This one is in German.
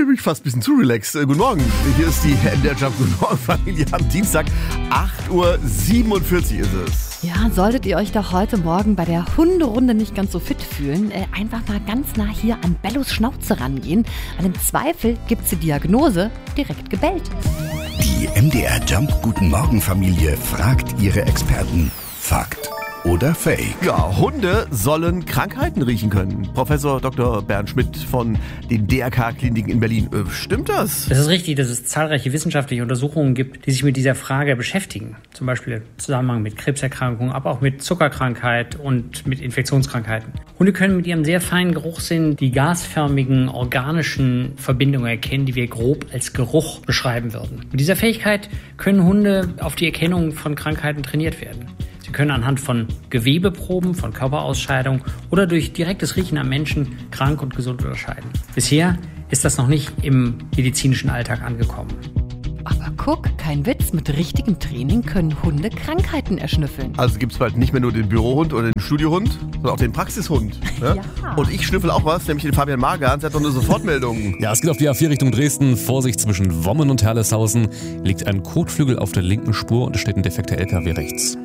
mich fast ein bisschen zu relaxed. Guten Morgen, hier ist die MDR Jump Guten Morgen Familie am Dienstag, 8:47 Uhr ist es. Ja, solltet ihr euch doch heute Morgen bei der Hunderunde nicht ganz so fit fühlen, einfach mal ganz nah hier an Bellos Schnauze rangehen, weil im Zweifel gibt's die Diagnose direkt gebellt. Die MDR Jump Guten Morgen Familie fragt ihre Experten. Fakt oder Fake? Ja, Hunde sollen Krankheiten riechen können. Professor Dr. Bernd Schmidt von den DRK-Kliniken in Berlin. Stimmt das? Es ist richtig, dass es zahlreiche wissenschaftliche Untersuchungen gibt, die sich mit dieser Frage beschäftigen. Zum Beispiel im Zusammenhang mit Krebserkrankungen, aber auch mit Zuckerkrankheit und mit Infektionskrankheiten. Hunde können mit ihrem sehr feinen Geruchssinn die gasförmigen, organischen Verbindungen erkennen, die wir grob als Geruch beschreiben würden. Mit dieser Fähigkeit können Hunde auf die Erkennung von Krankheiten trainiert werden. Sie können anhand von Gewebeproben, von Körperausscheidung oder durch direktes Riechen am Menschen krank und gesund unterscheiden. Bisher ist das noch nicht im medizinischen Alltag angekommen. Aber guck, kein Witz, mit richtigem Training können Hunde Krankheiten erschnüffeln. Also gibt's bald nicht mehr nur den Bürohund oder den Studiohund, sondern auch den Praxishund. Ne? Ja. Und ich schnüffel auch was, nämlich den Fabian Magans, der hat doch eine Sofortmeldung. Ja, es geht auf die A4 Richtung Dresden. Vorsicht, zwischen Wommen und Herleshausen liegt ein Kotflügel auf der linken Spur und es steht ein defekter LKW rechts.